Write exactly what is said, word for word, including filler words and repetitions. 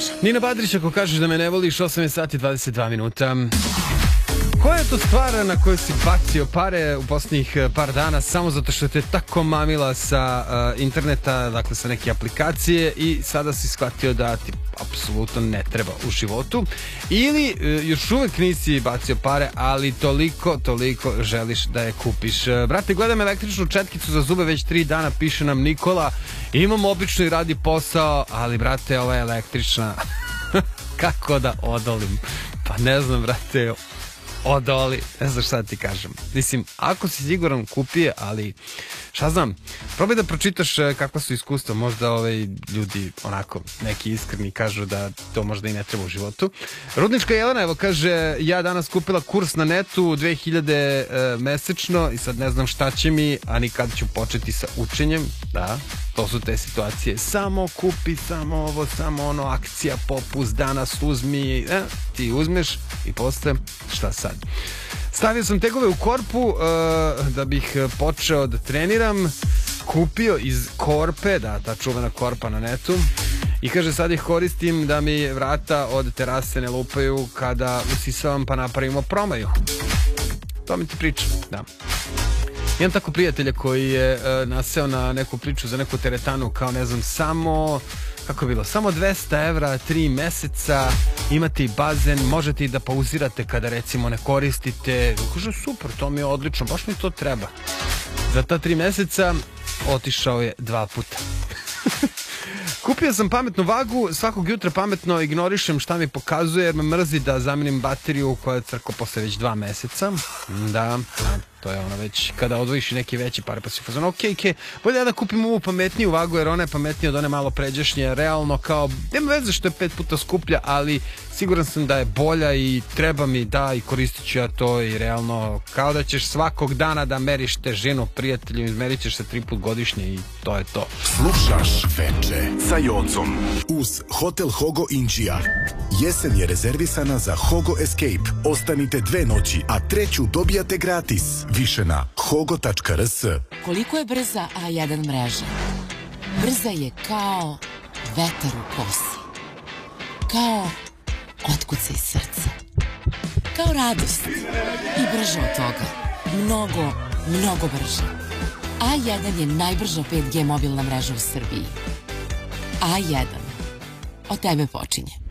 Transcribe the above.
Nina Badrić, ako kažeš da me ne voliš, osam je sati dvadeset dva minuta. Koja je to stvar na kojoj si bacio pare u posljednjih par dana samo zato što te tako mamila sa uh, interneta, dakle sa neke aplikacije i sada si shvatio da ti apsolutno ne treba u životu, ili uh, još uvek nisi bacio pare, ali toliko, toliko želiš da je kupiš. Uh, brate, gledam električnu četkicu za zube već tri dana, piše nam Nikola, imam obično i radi posao, ali brate, ova je električna. Kako da odolim? Pa ne znam, brate, odoli, ne znam šta ti kažem. Mislim, ako si siguran, kupi je, ali šta znam, probaj da pročitaš kakva su iskustva, možda ovaj ljudi onako neki iskreni kažu da to možda i ne treba u životu. Rudnička Jelena, evo kaže, ja danas kupila kurs na netu dve hiljade e, mesečno i sad ne znam šta će mi, a nikad ću početi sa učenjem. Da, to su te situacije, samo kupi, samo ovo, samo ono, akcija, popust, danas uzmi, e, ti uzmeš i posle šta sad? Stavio sam tegove u korpu uh, da bih počeo da treniram, kupio iz korpe, da, ta čuvena korpa na netu, i kaže sad ih koristim da mi vrata od terase ne lupaju kada usisavam pa napravimo promaju. To mi ti pričam, da. Imam tako prijatelja koji je uh, naseo na neku priču za neku teretanu, kao ne znam, samo, kako je bilo, samo dvesta evra, tri meseca, imate i bazen, možete i da pauzirate kada recimo ne koristite. Kaže, super, to mi je odlično, baš mi to treba. Za ta tri meseca otišao je dva puta. Kupio sam pametnu vagu, svakog jutra pametno ignorišem šta mi pokazuje jer me mrzi da zamenim bateriju koja je crko posle već dva meseca. Da, to je ono već kada odvojiš i neke veće pare pa si fazon, ok, ok, bolje da kupim ovu pametniju vagu jer ona je pametnija od one malo pređašnje, realno kao, nema veze što je pet puta skuplja, ali siguran sam da je bolja i treba mi, da, i koristit ću ja to i realno kao da ćeš svakog dana da meriš težinu, prijatelju, izmerit ćeš se tri put godišnje i to je to. Slušaš Veče sa Jocom uz Hotel Hogo Inđija. Jesen je rezervisana za Hogo Escape. Ostanite dve noći, a treću dobijate gratis. Više na hogo tačka r s. Koliko je brza A jedan mreža? Brza je kao vetar u kosi. Kao otkucaj srca. Kao radost. I brže od toga. Mnogo, mnogo brže. A jedan je najbrža pet G mobilna mreža u Srbiji. A jedan. Od tebe počinje.